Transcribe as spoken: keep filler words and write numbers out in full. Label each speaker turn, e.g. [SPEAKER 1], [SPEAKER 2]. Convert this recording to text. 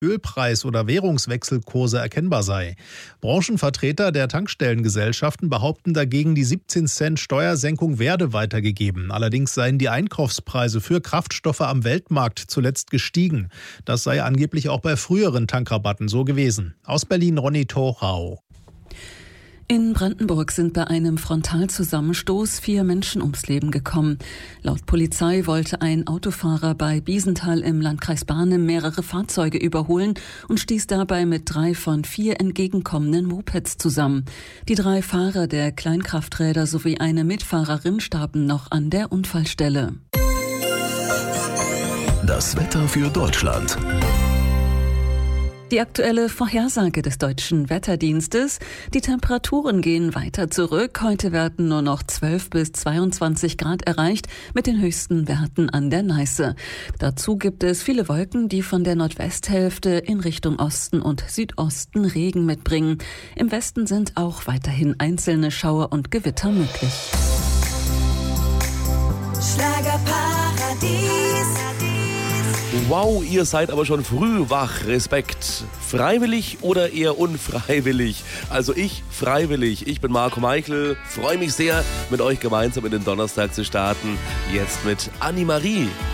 [SPEAKER 1] Ölpreis- oder Währungswechselkurse erkennbar sei. Branchenvertreter der Tankstellengesellschaften behaupten dagegen, die siebzehn Cent Steuersenkung werde weitergegeben. Allerdings seien die Einkaufspreise für Kraftstoffe am Weltmarkt zuletzt gestiegen. Das sei angeblich auch bei früheren Tankrabatten so gewesen. Aus Berlin Ronny Thorau.
[SPEAKER 2] In Brandenburg sind bei einem Frontalzusammenstoß vier Menschen ums Leben gekommen. Laut Polizei wollte ein Autofahrer bei Biesenthal im Landkreis Barnim mehrere Fahrzeuge überholen und stieß dabei mit drei von vier entgegenkommenden Mopeds zusammen. Die drei Fahrer der Kleinkrafträder sowie eine Mitfahrerin starben noch an der Unfallstelle.
[SPEAKER 3] Das Wetter für Deutschland.
[SPEAKER 2] Die aktuelle Vorhersage des Deutschen Wetterdienstes. Die Temperaturen gehen weiter zurück. Heute werden nur noch zwölf bis zweiundzwanzig Grad erreicht, mit den höchsten Werten an der Neiße. Dazu gibt es viele Wolken, die von der Nordwesthälfte in Richtung Osten und Südosten Regen mitbringen. Im Westen sind auch weiterhin einzelne Schauer und Gewitter möglich.
[SPEAKER 4] Schlagerparadies.
[SPEAKER 5] Wow, ihr seid aber schon früh wach. Respekt. Freiwillig oder eher unfreiwillig? Also ich freiwillig. Ich bin Marco Meichel. Freue mich sehr, mit euch gemeinsam in den Donnerstag zu starten. Jetzt mit Annemarie.